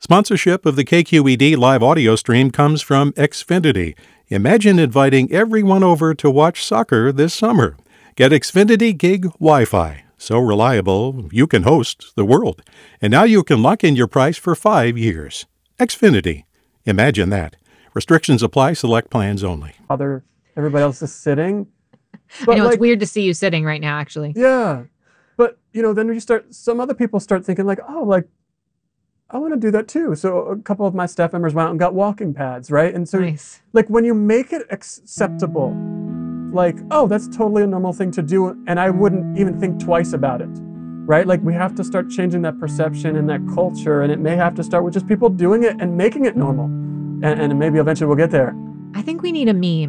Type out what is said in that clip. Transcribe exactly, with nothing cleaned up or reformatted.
Sponsorship of the K Q E D live audio stream comes from Xfinity. Imagine inviting everyone over to watch soccer this summer. Get Xfinity Gig Wi-Fi. So reliable, you can host the world. And now you can lock in your price for five years. Xfinity. Imagine that. Restrictions apply. Select plans only. Other, everybody else is sitting. But I know, like, it's weird to see you sitting right now, actually. Yeah. But, you know, then you start, some other people start thinking like, oh, like, I want to do that too. So a couple of my staff members went out and got walking pads, right? And so, nice. Like, when you make it acceptable, like, oh, that's totally a normal thing to do, and I wouldn't even think twice about it, right? Like, we have to start changing that perception and that culture, and it may have to start with just people doing it and making it normal. And, and maybe eventually we'll get there. I think we need a meme.